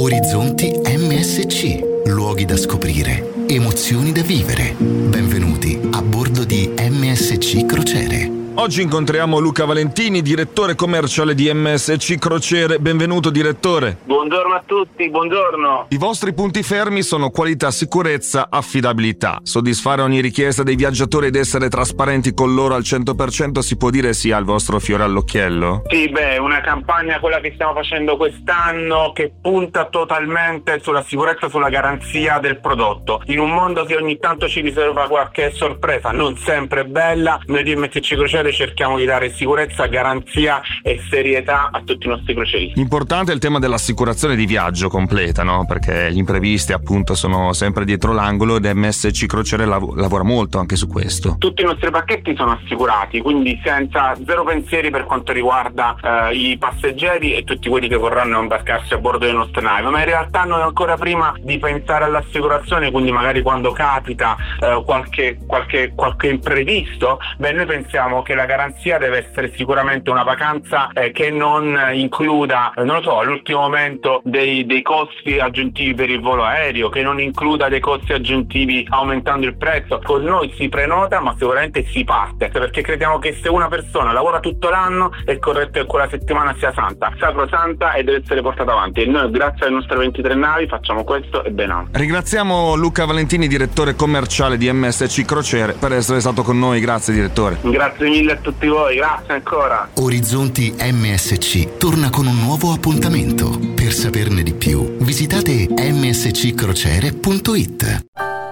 Orizzonti MSC, luoghi da scoprire, emozioni da vivere. Benvenuti a bordo di MSC Crociere. Oggi incontriamo Luca Valentini, direttore commerciale di MSC Crociere. Benvenuto, direttore. Buongiorno a tutti, buongiorno. I vostri punti fermi sono qualità, sicurezza, affidabilità. Soddisfare ogni richiesta dei viaggiatori ed essere trasparenti con loro al 100% si può dire sia il vostro fiore all'occhiello? Sì, una campagna, quella che stiamo facendo quest'anno, che punta totalmente sulla sicurezza, sulla garanzia del prodotto. In un mondo che ogni tanto ci riserva qualche sorpresa, non sempre bella, noi di MSC Crociere cerchiamo di dare sicurezza, garanzia e serietà a tutti i nostri crocieristi. Importante è il tema dell'assicurazione di viaggio completa, no? Perché gli imprevisti appunto sono sempre dietro l'angolo ed MSC Crociere lavora molto anche su questo. Tutti i nostri pacchetti sono assicurati, quindi senza zero pensieri per quanto riguarda i passeggeri e tutti quelli che vorranno imbarcarsi a bordo delle nostre navi, ma in realtà noi ancora prima di pensare all'assicurazione, quindi magari quando capita qualche imprevisto, noi pensiamo che la garanzia deve essere sicuramente una vacanza che non includa, all'ultimo momento dei costi aggiuntivi per il volo aereo, che non includa dei costi aggiuntivi aumentando il prezzo. Con noi si prenota, ma sicuramente si parte, perché crediamo che se una persona lavora tutto l'anno è corretto che quella settimana sia sacrosanta e deve essere portata avanti, e noi grazie alle nostre 23 navi facciamo questo e ben altro. Ringraziamo Luca Valentini, direttore commerciale di MSC Crociere, per essere stato con noi. Grazie, direttore. Grazie mille a tutti voi, grazie ancora. Orizzonti MSC torna con un nuovo appuntamento. Per saperne di più, visitate msccrociere.it.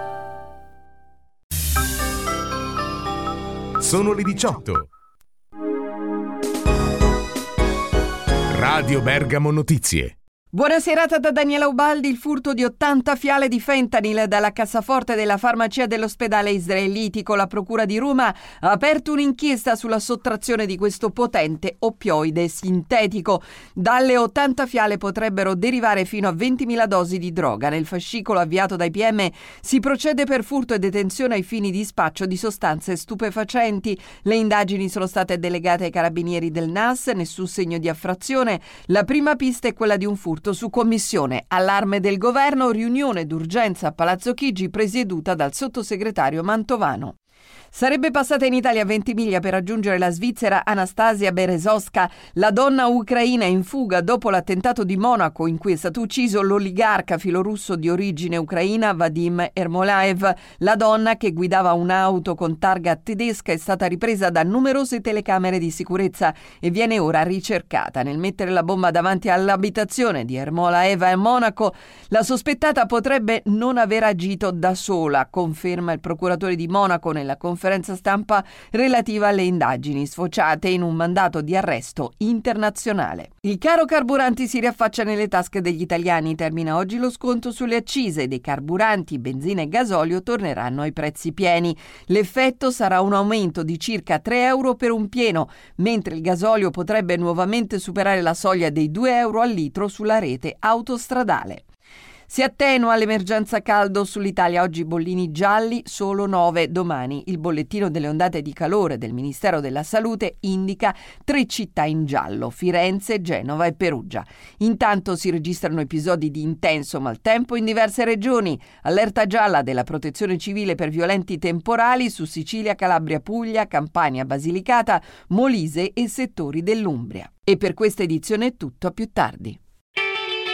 Sono le 18. Radio Bergamo Notizie. Buona serata da Daniela Ubaldi. Il furto di 80 fiale di fentanyl dalla cassaforte della farmacia dell'ospedale israelitico. La procura di Roma ha aperto un'inchiesta sulla sottrazione di questo potente oppioide sintetico. Dalle 80 fiale potrebbero derivare fino a 20.000 dosi di droga. Nel fascicolo avviato dai PM si procede per furto e detenzione ai fini di spaccio di sostanze stupefacenti. Le indagini sono state delegate ai carabinieri del NAS, nessun segno di affrazione. La prima pista è quella di un furto su commissione. Allarme del governo, riunione d'urgenza a Palazzo Chigi presieduta dal sottosegretario Mantovano. Sarebbe passata in Italia 20 miglia per raggiungere la Svizzera Anastasia Berezovska, la donna ucraina in fuga dopo l'attentato di Monaco in cui è stato ucciso l'oligarca filorusso di origine ucraina Vadim Ermolaev. La donna, che guidava un'auto con targa tedesca, è stata ripresa da numerose telecamere di sicurezza e viene ora ricercata. Nel mettere la bomba davanti all'abitazione di Ermolaeva a Monaco, la sospettata potrebbe non aver agito da sola, conferma il procuratore di Monaco nella conferenza stampa relativa alle indagini sfociate in un mandato di arresto internazionale. Il caro carburanti si riaffaccia nelle tasche degli italiani. Termina oggi lo sconto sulle accise dei carburanti, benzina e gasolio torneranno ai prezzi pieni. L'effetto sarà un aumento di circa 3 euro per un pieno, mentre il gasolio potrebbe nuovamente superare la soglia dei 2 euro al litro sulla rete autostradale. Si attenua l'emergenza caldo sull'Italia. Oggi bollini gialli, solo 9 domani. Il bollettino delle ondate di calore del Ministero della Salute indica 3 città in giallo: Firenze, Genova e Perugia. Intanto si registrano episodi di intenso maltempo in diverse regioni. Allerta gialla della Protezione Civile per violenti temporali su Sicilia, Calabria, Puglia, Campania, Basilicata, Molise e settori dell'Umbria. E per questa edizione è tutto, a più tardi.